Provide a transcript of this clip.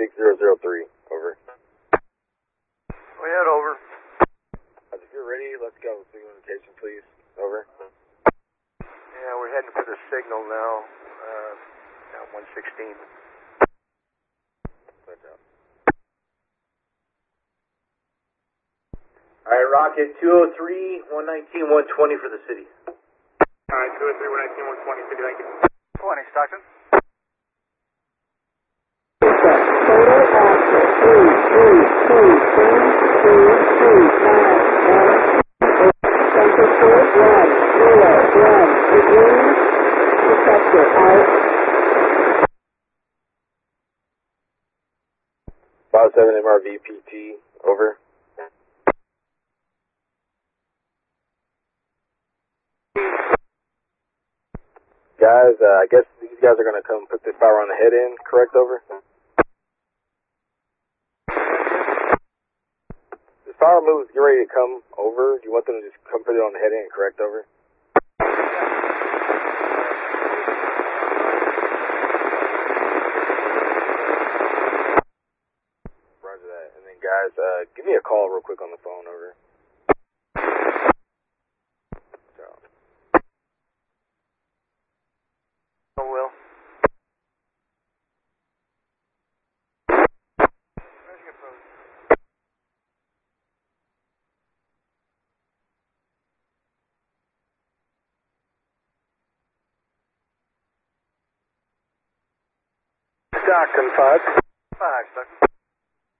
6003, over. Go ahead, over. If you're ready, let's go. Signal indication, please. Over. Yeah, we're heading for the signal now. Now 116. Alright, Rocket 203, 119, 120 for the city. Alright, 203, 119, 120, city, thank you. 20, Stockton. Five 7 MRV PT, over. Guys, I guess these guys are going to come put this power on the head end, correct, over? This power moves, get ready to come over. Do you want them to just come put it on the head end, correct, over? Roger that. And then guys, give me a call real quick on the phone, over. Will. Stockton 5. 5, Stockton.